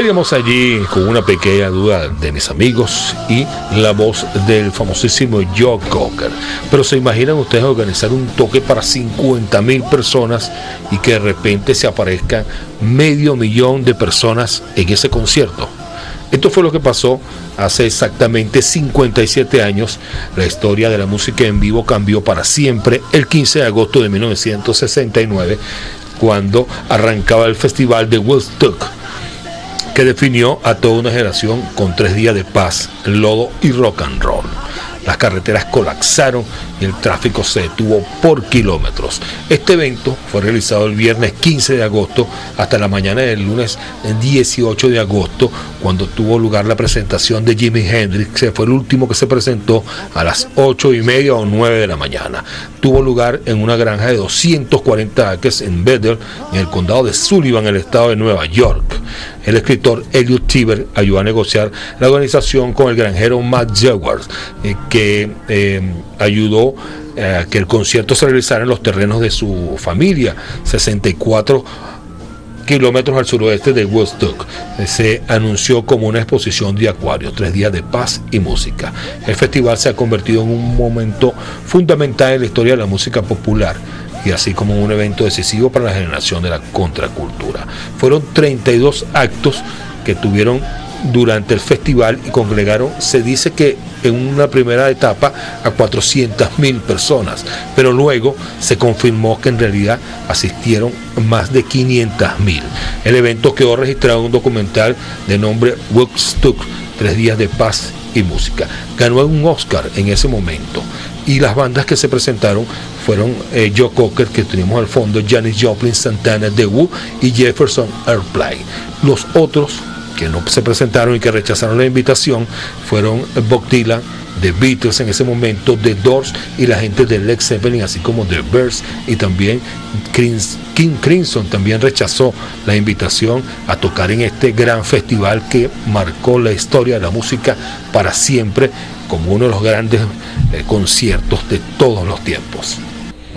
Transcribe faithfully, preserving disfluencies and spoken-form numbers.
Seguimos allí con una pequeña duda de mis amigos y la voz del famosísimo Joe Cocker. Pero ¿se imaginan ustedes organizar un toque para cincuenta mil personas y que de repente se aparezcan medio millón de personas en ese concierto? Esto fue lo que pasó hace exactamente cincuenta y siete años. La historia de la música en vivo cambió para siempre el quince de agosto de mil novecientos sesenta y nueve, cuando arrancaba el festival de Woodstock, que definió a toda una generación con tres días de paz, lodo y rock and roll. Las carreteras colapsaron y el tráfico se detuvo por kilómetros. Este evento fue realizado el viernes quince de agosto hasta la mañana del lunes dieciocho de agosto, cuando tuvo lugar la presentación de Jimi Hendrix, que fue el último que se presentó a las ocho y media o nueve de la mañana. Tuvo lugar en una granja de doscientos cuarenta acres en Bethel, en el condado de Sullivan, en el estado de Nueva York. El escritor Elliot Tiber ayudó a negociar la organización con el granjero Matt Jaguar, eh, que eh, ayudó a eh, que el concierto se realizara en los terrenos de su familia, sesenta y cuatro kilómetros al suroeste de Woodstock. Se anunció como una exposición de acuarios, tres días de paz y música. El festival se ha convertido en un momento fundamental en la historia de la música popular, y así como un evento decisivo para la generación de la contracultura. Fueron treinta y dos actos que tuvieron durante el festival y congregaron, se dice que en una primera etapa, a cuatrocientas mil personas, pero luego se confirmó que en realidad asistieron más de quinientas mil. El evento quedó registrado en un documental de nombre Woodstock, tres días de paz y música. Ganó un Oscar en ese momento, y las bandas que se presentaron fueron eh, Joe Cocker, que tenemos al fondo, Janis Joplin, Santana, The Who y Jefferson Airplane. Los otros que no se presentaron y que rechazaron la invitación fueron Bob Dylan, The Beatles en ese momento, The Doors y la gente de Led Zeppelin, así como The Byrds, y también King Crimson también rechazó la invitación a tocar en este gran festival que marcó la historia de la música para siempre como uno de los grandes eh, conciertos de todos los tiempos.